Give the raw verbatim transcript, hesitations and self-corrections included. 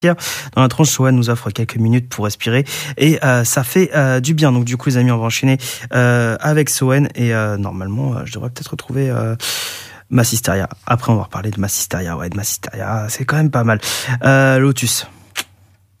Dans la tronche, Sohan nous offre quelques minutes pour respirer et euh, ça fait euh, du bien. Donc du coup, les amis, on va enchaîner euh, avec Sohan et euh, normalement, euh, je devrais peut-être retrouver euh, Massisteria. Après, on va reparler de Massisteria. Ouais, de Massisteria, c'est quand même pas mal. Euh, Lotus.